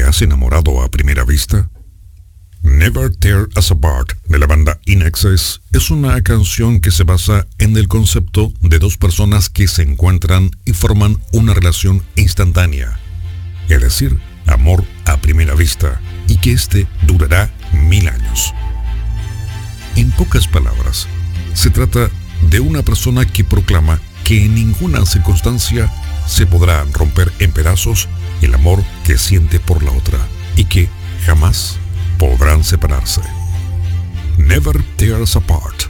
has enamorado a primera vista? Never Tear Us Apart de la banda In Excess es una canción que se basa en el concepto de dos personas que se encuentran y forman una relación instantánea, es decir, amor a primera vista, y que este durará 1000 años. En pocas palabras, se trata de una persona que proclama que en ninguna circunstancia se podrá romper en pedazos el amor que siente por la otra y que jamás podrán separarse. Never Tear Us Apart.